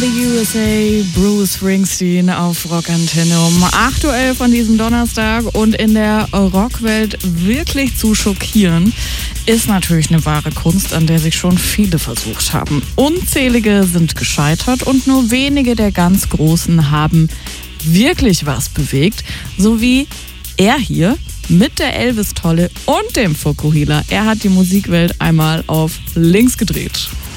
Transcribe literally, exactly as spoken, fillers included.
The U S A, Bruce Springsteen auf Rockantenne um acht Uhr elf an diesem Donnerstag. Und in der Rockwelt wirklich zu schockieren, ist natürlich eine wahre Kunst, an der sich schon viele versucht haben. Unzählige sind gescheitert und nur wenige der ganz Großen haben wirklich was bewegt. So wie er hier mit der Elvis-Tolle und dem Fokuhila. Er hat die Musikwelt einmal auf links gedreht.